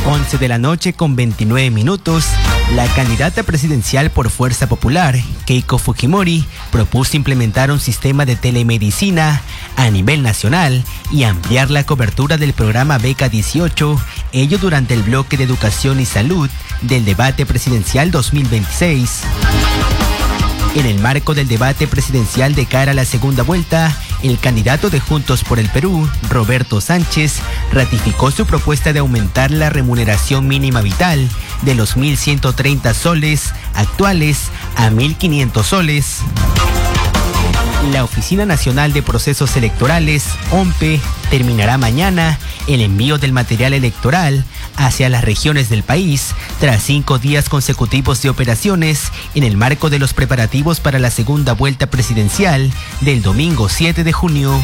11 de la noche con 29 minutos, la candidata presidencial por Fuerza Popular, Keiko Fujimori, propuso implementar un sistema de telemedicina a nivel nacional y ampliar la cobertura del programa Beca 18, ello durante el bloque de Educación y Salud del debate presidencial 2026. En el marco del debate presidencial de cara a la segunda vuelta, el candidato de Juntos por el Perú, Roberto Sánchez, ratificó su propuesta de aumentar la remuneración mínima vital de los 1.130 soles actuales a 1.500 soles. La Oficina Nacional de Procesos Electorales, ONPE, terminará mañana el envío del material electoral hacia las regiones del país tras 5 días consecutivos de operaciones en el marco de los preparativos para la segunda vuelta presidencial del domingo 7 de junio.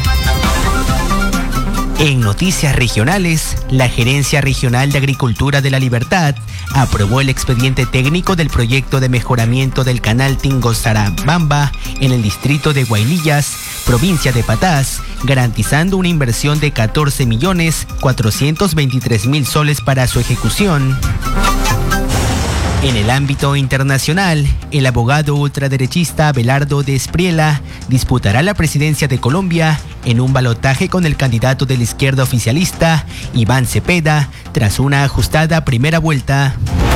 En noticias regionales, la Gerencia Regional de Agricultura de La Libertad aprobó el expediente técnico del proyecto de mejoramiento del canal Tingo-Sarabamba en el distrito de Huaylillas, provincia de Patás, garantizando una inversión de 14.423.000 soles para su ejecución. En el ámbito internacional, el abogado ultraderechista Abelardo de Espriella disputará la presidencia de Colombia en un balotaje con el candidato de la izquierda oficialista, Iván Cepeda, tras una ajustada primera vuelta.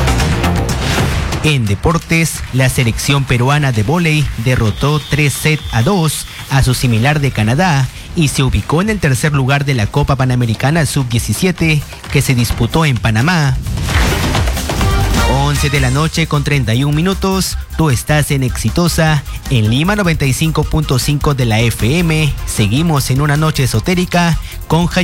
En deportes, la selección peruana de vóley derrotó 3-2 a su similar de Canadá y se ubicó en el tercer lugar de la Copa Panamericana Sub-17 que se disputó en Panamá. 11 de la noche con 31 minutos, tú estás en Exitosa, en Lima 95.5 de la FM. Seguimos en una noche esotérica con